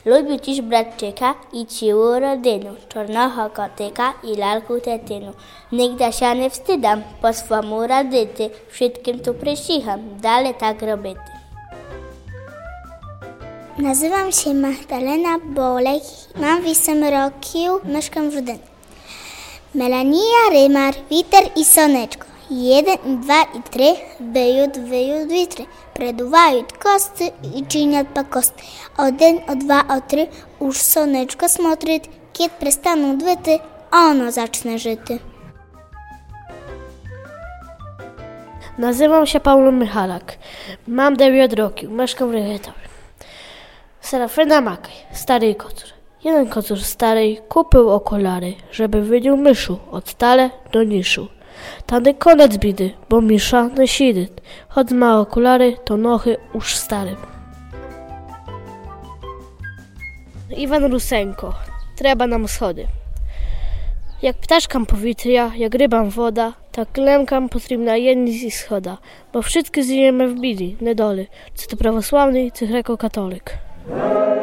Lubił dziś bratczyka i ciłu rodynu, czarnocha kotyka i lalku tetynu. Nigdy się nie wstydam, po swemu radyty, wszystkim tu przysicham, dalej tak robity. Nazywam się Magdalena Bolek, mam 8 roków, mieszkam w Rudynie. Melania, Rymar, Witer i Soneczko. 1, 2 i 3, wyjut, witry. Preduwaють кости и чинят пакости. 1, 2, 3, уж сонечко смотрить, кіт пристануть вити, а воно зачне жити. Nazywam się Paweł Michalak. Mam 9 roków, mieszkam w Rychetowie. Serafina Makaj, stary kocur. Jeden kocur stary kupił okulary, żeby widział myszu od tale do niszu. Tany koniec bidy, bo misza nie sidy. Choć ma okulary, to nochy już stary. Iwan Rusenko. Trzeba nam schody. Jak ptaszkam powietrza, jak rybam woda, tak lękam potrzebna jedni i schoda, bo wszystkie żyjemy w bili, niedoli, czy to prawosławny, czy grekokatolik.